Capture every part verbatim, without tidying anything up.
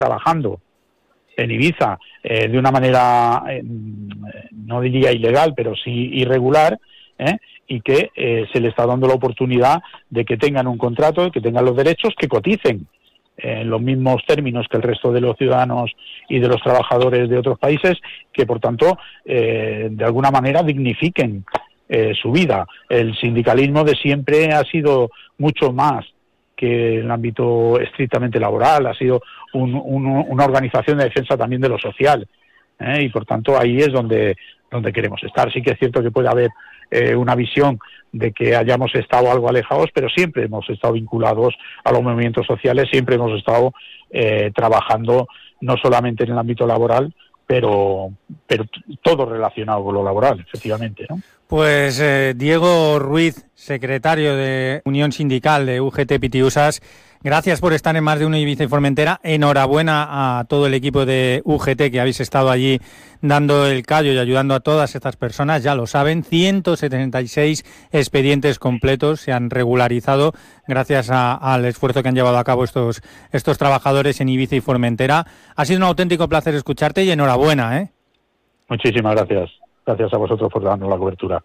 trabajando en Ibiza eh, de una manera, eh, no diría ilegal, pero sí irregular, ¿eh? y que eh, se le está dando la oportunidad de que tengan un contrato, que tengan los derechos, que coticen en los mismos términos que el resto de los ciudadanos y de los trabajadores de otros países, que por tanto eh, de alguna manera dignifiquen eh, su vida. El sindicalismo de siempre ha sido mucho más que el ámbito estrictamente laboral, ha sido un, un, una organización de defensa también de lo social, ¿eh? y por tanto ahí es donde, donde queremos estar. Sí que es cierto que puede haber eh, una visión de que hayamos estado algo alejados, pero siempre hemos estado vinculados a los movimientos sociales, siempre hemos estado eh, trabajando no solamente en el ámbito laboral, pero, pero todo relacionado con lo laboral, efectivamente, ¿no? Pues eh, Diego Ruiz, secretario de Unión Sindical de U G T Pitiusas, gracias por estar en Más de Uno Ibiza y Formentera. Enhorabuena a todo el equipo de U G T que habéis estado allí dando el callo y ayudando a todas estas personas. Ya lo saben, ciento setenta y seis expedientes completos se han regularizado gracias a, al esfuerzo que han llevado a cabo estos, estos trabajadores en Ibiza y Formentera. Ha sido un auténtico placer escucharte y enhorabuena, ¿eh? Muchísimas gracias. Gracias a vosotros por darnos la cobertura.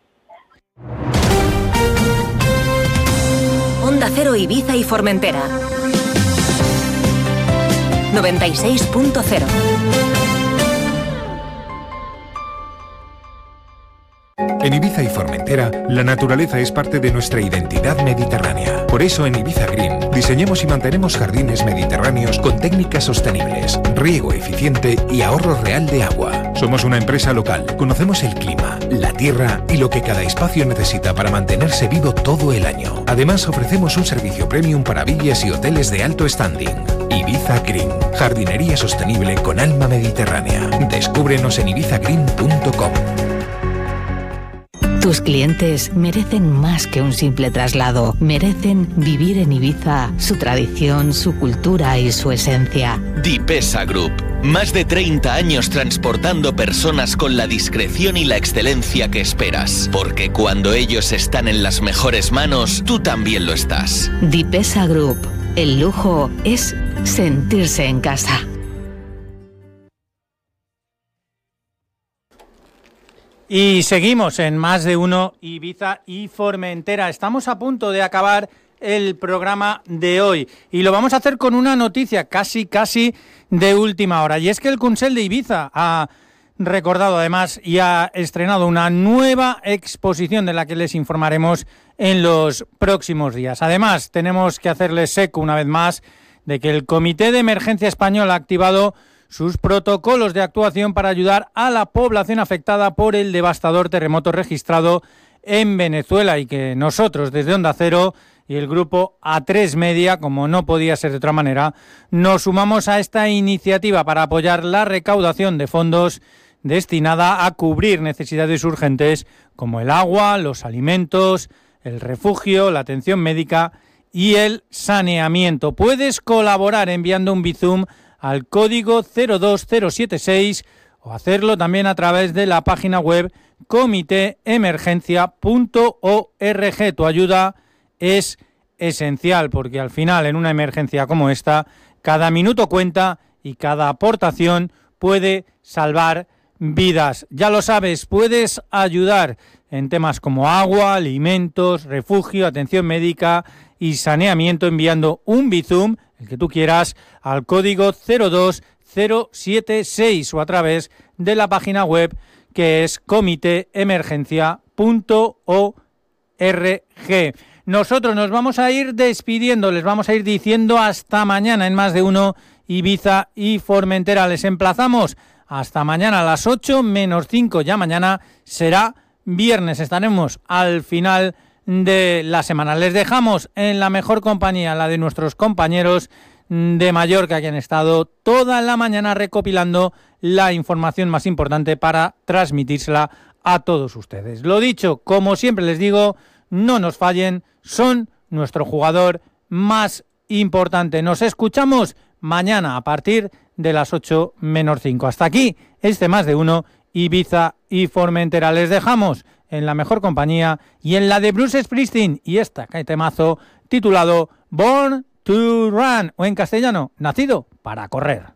Onda Cero Ibiza y Formentera. noventa y seis punto cero. En Ibiza y Formentera, la naturaleza es parte de nuestra identidad mediterránea. Por eso en Ibiza Green diseñamos y mantenemos jardines mediterráneos con técnicas sostenibles, riego eficiente y ahorro real de agua. Somos una empresa local, conocemos el clima, la tierra y lo que cada espacio necesita para mantenerse vivo todo el año. Además ofrecemos un servicio premium para villas y hoteles de alto standing. Ibiza Green, jardinería sostenible con alma mediterránea. Descúbrenos en ibiza green punto com. Tus clientes merecen más que un simple traslado. Merecen vivir en Ibiza su tradición, su cultura y su esencia. Dipesa Group. Más de treinta años transportando personas con la discreción y la excelencia que esperas. Porque cuando ellos están en las mejores manos, tú también lo estás. Dipesa Group. El lujo es sentirse en casa. Y seguimos en Más de Uno Ibiza y Formentera. Estamos a punto de acabar el programa de hoy y lo vamos a hacer con una noticia casi, casi de última hora. Y es que el Consell de Ibiza ha recordado además y ha estrenado una nueva exposición de la que les informaremos en los próximos días. Además, tenemos que hacerles eco una vez más de que el Comité de Emergencia Español ha activado sus protocolos de actuación para ayudar a la población afectada por el devastador terremoto registrado en Venezuela y que nosotros desde Onda Cero y el grupo A tres Media, como no podía ser de otra manera, nos sumamos a esta iniciativa para apoyar la recaudación de fondos destinada a cubrir necesidades urgentes como el agua, los alimentos, el refugio, la atención médica y el saneamiento. Puedes colaborar enviando un Bizum al código cero dos cero siete seis o hacerlo también a través de la página web comité emergencia punto org. Tu ayuda es esencial porque al final en una emergencia como esta cada minuto cuenta y cada aportación puede salvar vidas. Ya lo sabes, puedes ayudar en temas como agua, alimentos, refugio, atención médica y saneamiento enviando un Bizum, el que tú quieras, al código cero dos cero siete seis o a través de la página web que es comité emergencia punto org. Nosotros nos vamos a ir despidiendo, les vamos a ir diciendo hasta mañana en Más de Uno Ibiza y Formentera. Les emplazamos hasta mañana a las ocho menos cinco, ya mañana será viernes, estaremos al final de la semana. Les dejamos en la mejor compañía, la de nuestros compañeros de Mallorca, que han estado toda la mañana recopilando la información más importante para transmitírsela a todos ustedes. Lo dicho, como siempre les digo, no nos fallen, son nuestro jugador más importante. Nos escuchamos mañana a partir de las ocho menos cinco. Hasta aquí este Más de Uno Ibiza y Formentera. Les dejamos en la mejor compañía y en la de Bruce Springsteen y esta temazo titulado Born to Run, o en castellano, Nacido para correr.